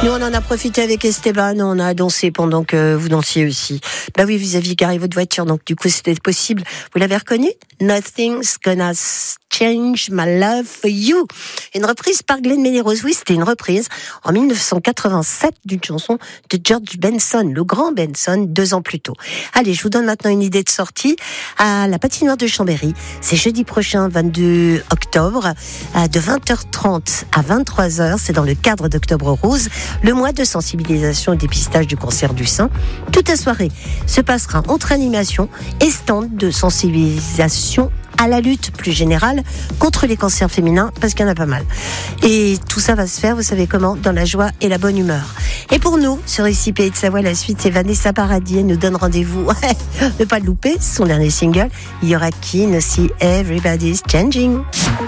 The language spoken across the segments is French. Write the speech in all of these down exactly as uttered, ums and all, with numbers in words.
Nous, on en a profité avec Esteban, on a dansé pendant que vous dansiez aussi. Bah oui, vous aviez garé votre voiture, donc du coup, c'était possible. Vous l'avez reconnu? Nothing's gonna change my love for you. Une reprise par Glenn Medeiros. Oui, c'était une reprise en dix-neuf cent quatre-vingt-sept d'une chanson de George Benson, le grand Benson, deux ans plus tôt. Allez, je vous donne maintenant une idée de sortie à la patinoire de Chambéry. C'est jeudi prochain, vingt-deux octobre, de vingt heures trente à vingt-trois heures. C'est dans le cadre d'Octobre Rose, le mois de sensibilisation au dépistage du cancer du sein. Toute la soirée se passera entre animation et stand de sensibilisation à la lutte plus générale contre les cancers féminins, parce qu'il y en a pas mal. Et tout ça va se faire, vous savez comment, dans la joie et la bonne humeur. Et pour nous, sur Ici Pays de Savoie, la suite, c'est Vanessa Paradis. Elle nous donne rendez-vous, ne pas le louper, son dernier single. Il y aura Keen aussi, Everybody's Changing.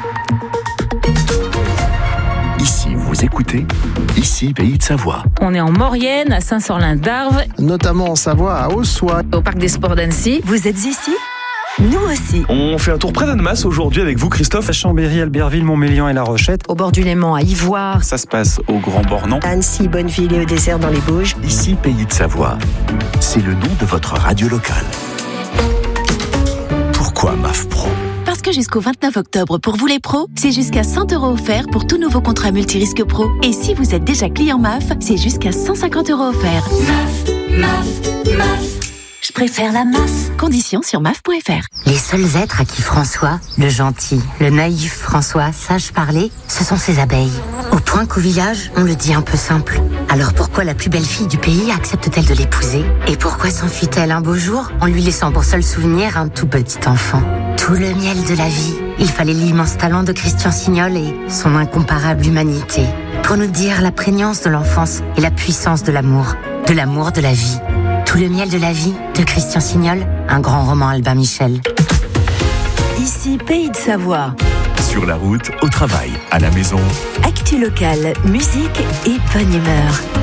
Ici, vous écoutez Ici, Pays de Savoie. On est en Maurienne, à Saint-Sorlin-d'Arve, notamment en Savoie, à Ossois, au Parc des Sports d'Annecy. Vous êtes ici ? Nous aussi. On fait un tour près d'Annemasse aujourd'hui avec vous, Christophe. À Chambéry, Albertville, Montmélian et La Rochette. Au bord du Léman, à Ivoire. Ça se passe au Grand Bornand. Annecy, Bonneville et au désert dans les Bauges. Ici, Pays de Savoie. C'est le nom de votre radio locale. Pourquoi M A F Pro ? Parce que jusqu'au vingt-neuf octobre, pour vous les pros, c'est jusqu'à cent euros offerts pour tout nouveau contrat multirisque pro. Et si vous êtes déjà client M A F, c'est jusqu'à cent cinquante euros offerts. M A F, M A F, M A F. Je préfère la M A F. Conditions sur M A F point F R. Les seuls êtres à qui François, le gentil, le naïf François, sache parler, ce sont ses abeilles. Au point qu'au village, on le dit un peu simple. Alors pourquoi la plus belle fille du pays accepte-t-elle de l'épouser ? Et pourquoi s'enfuit-elle un beau jour en lui laissant pour seul souvenir un tout petit enfant ? Tout le miel de la vie. Il fallait l'immense talent de Christian Signol et son incomparable humanité pour nous dire la prégnance de l'enfance et la puissance de l'amour, de l'amour de la vie. Tout le miel de la vie de Christian Signol, un grand roman Albin Michel. Ici, Pays de Savoie. Sur la route, au travail, à la maison. Actu locale, musique et bonne humeur.